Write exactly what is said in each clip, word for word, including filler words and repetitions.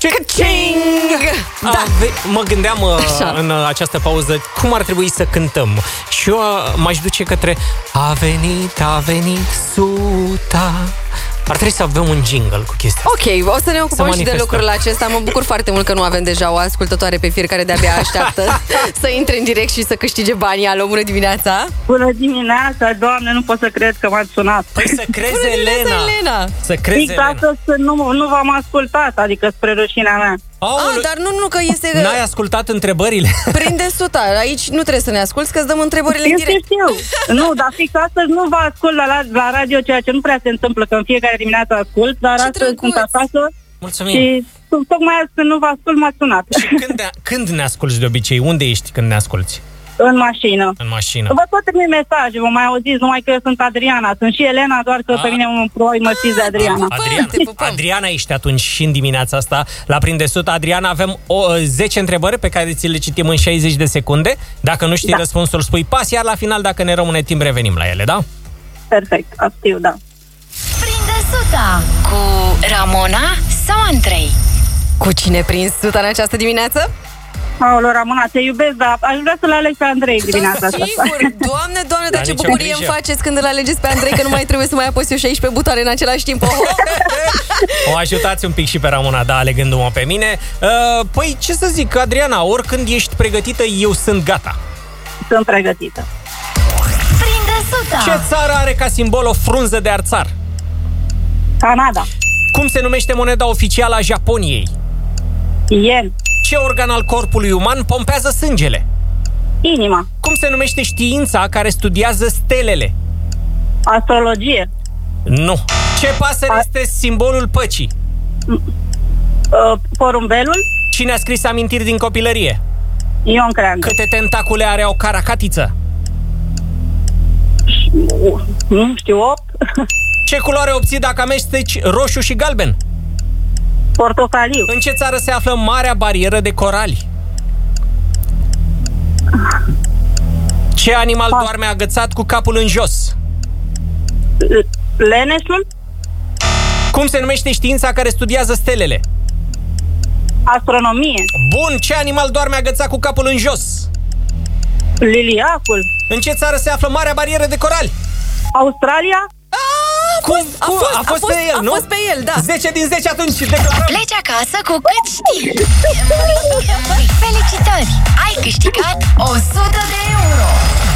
Da. Ave- mă gândeam uh, în uh, această pauză cum ar trebui să cântăm. Și eu uh, m-aș duce către A venit, a venit suta. Ar trebui să avem un jingle cu chestia asta. Ok, o să ne ocupăm să și de lucrul acesta. Mă bucur foarte mult că nu avem deja o ascultătoare pe fir care de-abia așteaptă să intre în direct și să câștige banii. Alo, bună dimineața! Bună dimineața, Doamne, nu pot să cred că m-ați sunat. Păi să crezi, Elena. Elena! Să crezi, Elena. Astăzi nu, nu v-am ascultat, adică spre rușinea mea. Ah, dar nu, nu, că este... N-ai ascultat întrebările? Prinde suta. Aici nu trebuie să ne asculți, că îți dăm întrebările eu direct. Știu. Nu, dar fix astăzi nu vă ascult la, la radio, ceea ce nu prea se întâmplă, că în fiecare dimineață ascult, dar ce astăzi drăguț. sunt acasă. Mulțumim. Și tocmai azi când nu vă ascult, m-ați sunat. Și când, când ne asculți de obicei? Unde ești când ne asculți? În mașină. În mașină. Vă tot trimit mesaje, vă mai auziți, numai că eu sunt Adriana. Sunt și Elena, doar că A. pe mine probabil mă știți de Adriana. Adriana, Adriana ești atunci și în dimineața asta la Prinde Suta. Adriana, avem o, zece întrebări pe care ți le citim în șaizeci de secunde. Dacă nu știi da. răspunsul, spui pas, iar la final, dacă ne rămâne timp, revenim la ele, da? Perfect, știu, da. Prinde Suta cu Ramona sau Andrei? Cu cine prins suta în această dimineață? Aoleu, Ramona, te iubesc, dar aș vrea să-l aleg pe Andrei dimineața asta. Sigur, doamne, doamne, dar ce bucurie îmi faceți când îl alegeți pe Andrei, că nu mai trebuie să mai apăs eu șaisprezece butoane în același timp. O ajutați un pic și pe Ramona, da, alegându-mă pe mine. Uh, păi, ce să zic, Adriana, oricând ești pregătită, eu sunt gata. Sunt pregătită. Prinde Suta! Ce țară are ca simbol o frunză de arțar? Canada. Cum se numește moneda oficială a Japoniei? Yen. Ce organ al corpului uman pompează sângele? Inima. Cum se numește știința care studiază stelele? Astrologie. Nu. Ce pasăre A... este simbolul păcii? Uh, porumbelul. Cine a scris Amintiri din copilărie? Ion Creangă. Câte tentacule are o caracatiță? Nu știu, opt. Ce culoare obții dacă amesteci roșu și galben? Portocaliu. În ce țară se află Marea Barieră de Corali? Ce animal Pa. doarme agățat cu capul în jos? Leneșul. Cum se numește știința care studiază stelele? Astronomie. Bun, ce animal doarme agățat cu capul în jos? Liliacul. În ce țară se află Marea Barieră de Corali? Australia. Cum? A fost, a, a, fost fost, pe el, a nu? fost pe el, da. zece din zece atunci declarăm. Pleci acasă cu cât știi. Felicitări! Ai câștigat o sută de euro.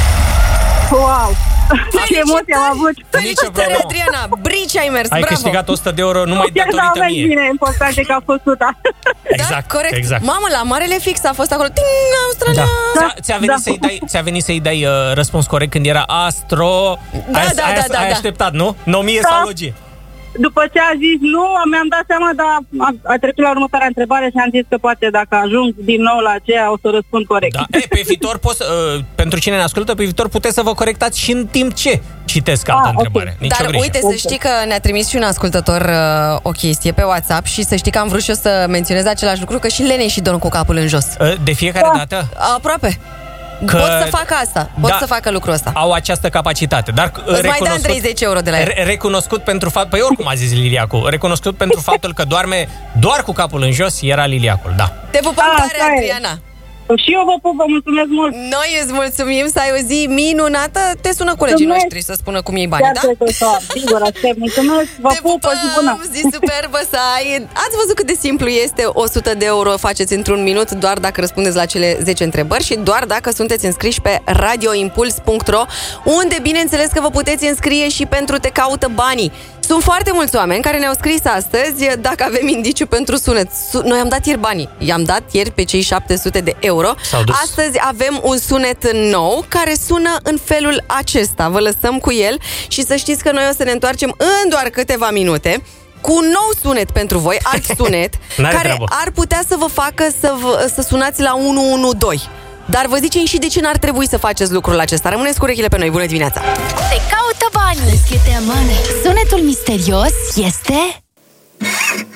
Wow! Ce emoție am avut! Felicitări, Adriana! Brici ai mers, Ai bravo! câștigat o sută de euro numai datorită mie. Bine, important e că a fost suta. Exact, da? Corect. Exact. Mamă, la Marele Fix a fost acolo. Ting, Australia! Da. Ți-a, ți-a, venit da. să-i dai, ți-a venit să-i dai uh, răspuns corect când era astro... Da, ai, da, ai, da, ai, da, ai da. așteptat, nu? Nomie Da. sau logie? După ce a zis nu, mi-am dat seama, dar a, a trecut la următoarea întrebare și am zis că poate dacă ajung din nou la aceea o să răspund corect. Da. E, pe viitor, poți, uh, pentru cine ne ascultă, pe viitor puteți să vă corectați și în timp ce citesc altă Ah, întrebare. okay. Nici Dar o grijă. uite, să știi că ne-a trimis și un ascultător uh, o chestie pe WhatsApp și să știi că am vrut și eu să menționez același lucru, că și Lene și dorm cu capul în jos. Uh, de fiecare Da. dată? Aproape. Că- Pot să facă asta. Pot Da. să facă lucrul ăsta. Au această capacitate. Dar uh, Îți mai dăm recunoscut, treizeci euro de la el. re- recunoscut pentru fapt, păi oricum a zis Liliacul, recunoscut pentru faptul că doarme doar cu capul în jos, era Liliacul, da. Te pupăm Ah, tare, așa e. Adriana. Și eu vă pup, vă mulțumesc mult. Noi îți mulțumim, să ai o zi minunată. Te sună colegii Mulțumesc. noștri să spună cum iei banii, da? Chiar cred că da, sigur, aștept. Mulțumesc, vă Te pup, o zi bună. pupăm, zi superbă să ai. Ați văzut cât de simplu este, o sută de euro faceți într-un minut doar dacă răspundeți la cele zece întrebări și doar dacă sunteți înscriși pe radio impuls punct ro, unde bineînțeles că vă puteți înscrie și pentru Te caută banii. Sunt foarte mulți oameni care ne-au scris astăzi dacă avem indiciu pentru sunet. Su- Noi am dat ieri banii. I-am dat ieri pe cei șapte sute de euro. S-au dus. Astăzi avem un sunet nou care sună în felul acesta. Vă lăsăm cu el și să știți că noi o să ne întoarcem în doar câteva minute cu un nou sunet pentru voi, alt sunet, N-are care treabă. ar putea să vă facă să, vă, să sunați la unu unu doi. Dar vă zicem și de ce n-ar trebui să faceți lucrul acesta. Rămâneți cu urechile pe noi. Bună dimineața! Te caută banii. Sunetul misterios este...